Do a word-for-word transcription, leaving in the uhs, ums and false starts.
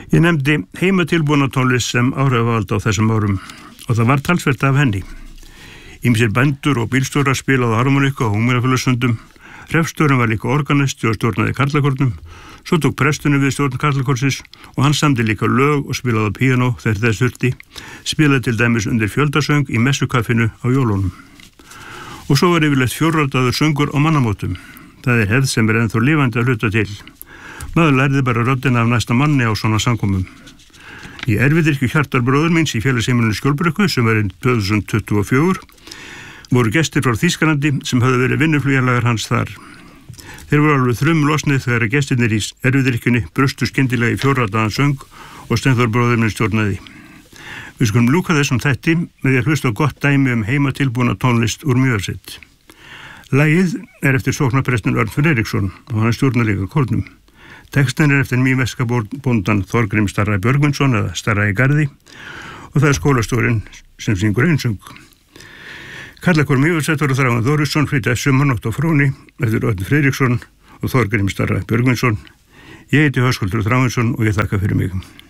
Ég nefndi heimatilbúna tónlist sem áhrifavald á þessum árum og það var talsvert af henni. Ýmsir bændur og bílstjórar spilaðu harmoníku á Ungmennafélagsfundum, hreppstjórinn var líka organisti og stjórnaði karlakórnum, svo tók presturinn við stjórn karlakórsins og hann samdi líka lög og spilaði á píanó þegar þess þurfti, spilaði til dæmis undir fjöldasöng í messukaffinu á jólunum. Og svo var yfirleitt fjórradaður söngur á mannamótum. Það er hefð sem er ennþá lifandi að hluta til. Maður lærði bara röddina af næsta manni á svona samkomum. Í erfiðirkju Hjartar bróður míns í félagsheimilinu Skjólbrekku sem var í tvö þúsund tuttugu og fjögur voru gestir frá Þýskalandi sem höfðu verið vinnuflugjarlagar hans þar. Þeir voru alveg þrum losnið þegar gestirnir í erfiðirkjunni brustu skyndilega í fjórradaðan söng og Steinþór bróður minn stjórnaði. Við skulum ljúka þessum þætti með því að hlusta á gott dæmi um heimatilbúna tónlist úr Mývatnssveit. Lagið er eftir sóknarprestin Örn Friðriksson og hann stjórnar líka kórnum. Textin er eftir mýveska bóndan Þorgrím Starra Björgvinsson eða Starra í Garði og það er skólastjórinn sem syngur einsöng. Karlakór Mývatnssveitar og Þráinn Þórisson flytja Sumarnótt á Fróni eftir Örn Friðriksson og Þorgrím Starra Björgvinsson. Ég heiti Höskuldur Þráinsson og ég þakka fyrir mig.